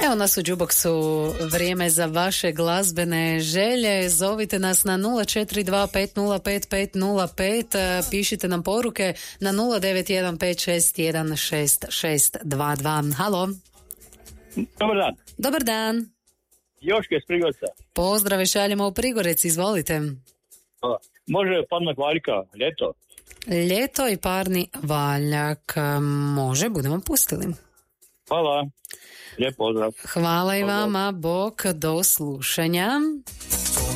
Evo nas u Jukeboxu, vrijeme za vaše glazbene želje. Zovite nas na 042505505, pišite nam poruke na 0915616622. Halo. Dobar dan. Dobar dan. Joške iz Prigorca. Pozdrave šaljemo u Prigorec, izvolite. Može parna valjka, ljeto? Ljeto i parni valjak. Može, budemo pustili. Hvala. Lijep pozdrav. Hvala i vama, bok, do slušanja.